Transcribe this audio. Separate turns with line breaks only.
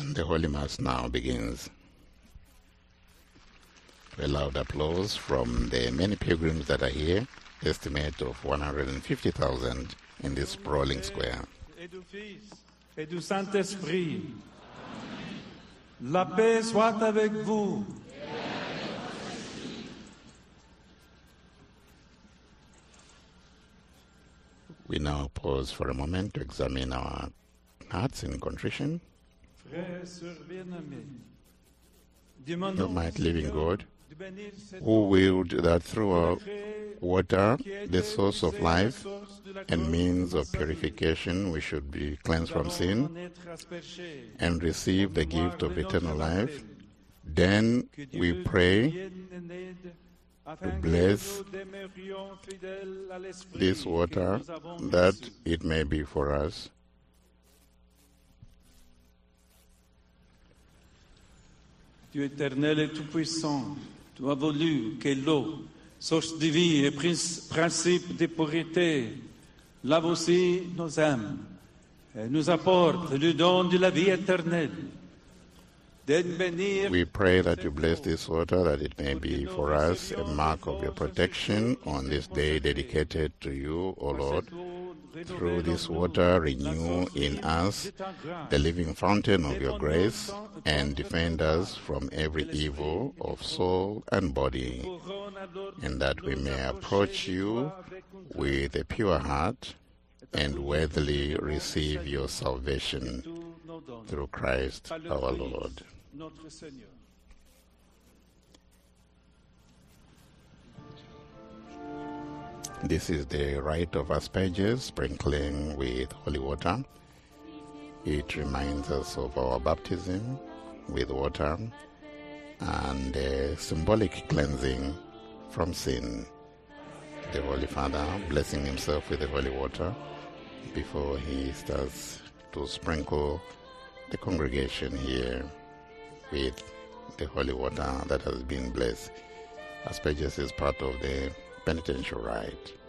The Holy Mass now begins. A loud applause from the many pilgrims that are here, estimate of 150,000 in this sprawling square.
Et du Fils et du Saint-Esprit. La paix soit avec vous.
We now pause for a moment to examine our hearts in contrition.
Frères et sœurs bien-aimés,
Almighty living God, who willed that through our water, the source of life and means of purification, we should be cleansed from sin and receive the gift of eternal life. Then we pray to bless this water, that it may be for us
Dieu éternel et tout-puissant, tu as voulu que l'eau, source de vie et principe de pureté, lave aussi nos âmes et nous apporte le don de la vie éternelle.
We pray that you bless this water, that it may be for us a mark of your protection on this day dedicated to you, O Lord. Through this water, renew in us the living fountain of your grace and defend us from every evil of soul and body, and that we may approach you with a pure heart and worthily receive your salvation through Christ our Lord. This is the rite of asperges, sprinkling with holy water. It reminds us of our baptism with water and a symbolic cleansing from sin. The Holy Father blessing himself with the holy water before he starts to sprinkle the congregation here with the holy water that has been blessed. Asperges is part of the penitential rite.